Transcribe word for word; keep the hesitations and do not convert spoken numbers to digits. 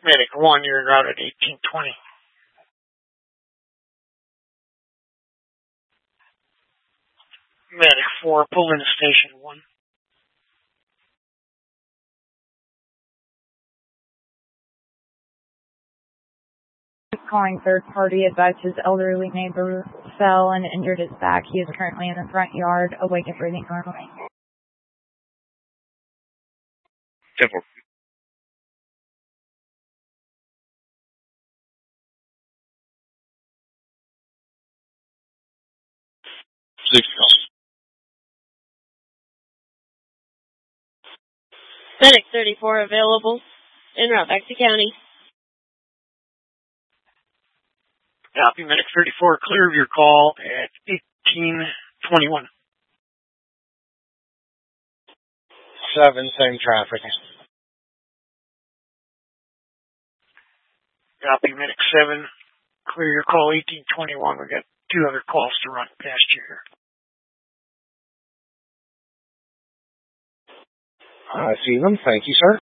Medic one, you're out at eighteen twenty. Medic four, pull into station one. Calling third party, advised his elderly neighbor fell and injured his back. He is currently in the front yard, awake and breathing normally. Temple. Six calls. Medic thirty-four available. En route back to county. Copy, Medic thirty-four, clear of your call at eighteen twenty-one. Seven, same traffic. Copy, Medic seven, clear your call eighteen twenty-one. We've got two other calls to run past you here. I see them. Thank you, sir.